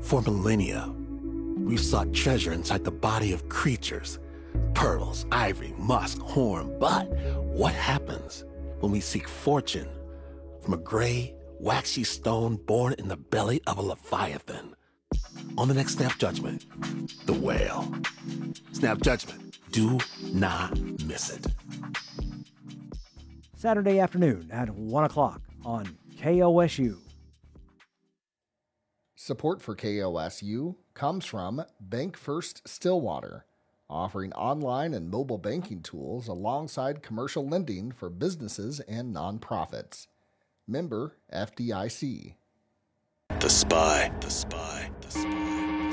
For millennia, we've sought treasure inside the body of creatures. Pearls, ivory, musk, horn. But what happens when we seek fortune from a gray, waxy stone born in the belly of a leviathan? On the next Snap Judgment, the whale. Snap Judgment. Do not miss it. Saturday afternoon at 1 o'clock on KOSU. Support for KOSU comes from Bank First Stillwater, offering online and mobile banking tools alongside commercial lending for businesses and nonprofits. Member FDIC. The Spy.